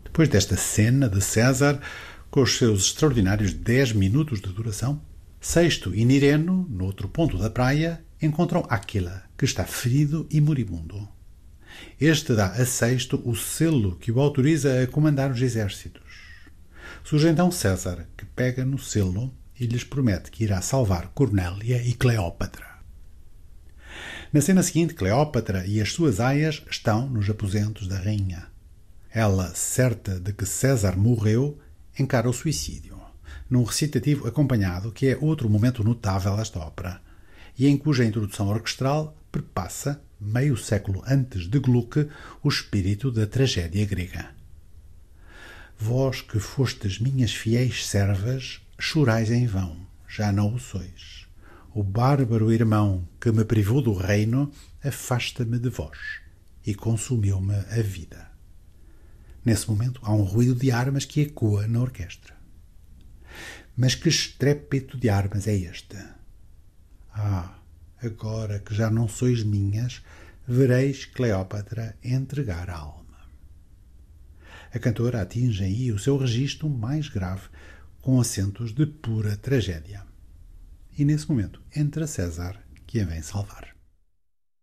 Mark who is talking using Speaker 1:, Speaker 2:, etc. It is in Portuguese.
Speaker 1: Depois desta cena de César, com os seus extraordinários 10 minutos de duração, Sexto e Nireno, no outro ponto da praia, encontram Áquila, que está ferido e moribundo. Este dá a Sexto o selo que o autoriza a comandar os exércitos. Surge então César, que pega no selo e lhes promete que irá salvar Cornélia e Cleópatra. Na cena seguinte, Cleópatra e as suas aias estão nos aposentos da rainha. Ela, certa de que César morreu, encara o suicídio, num recitativo acompanhado que é outro momento notável desta ópera, e em cuja introdução orquestral perpassa, meio século antes de Gluck, o espírito da tragédia grega. Vós que fostes minhas fiéis servas, chorais em vão, já não o sois. O bárbaro irmão que me privou do reino afasta-me de vós e consumiu-me a vida. Nesse momento há um ruído de armas que ecoa na orquestra. Mas que estrépito de armas é este? Ah, agora que já não sois minhas, vereis Cleópatra entregar a alma. A cantora atinge aí o seu registro mais grave, com acentos de pura tragédia. E nesse momento entra César, que a vem salvar.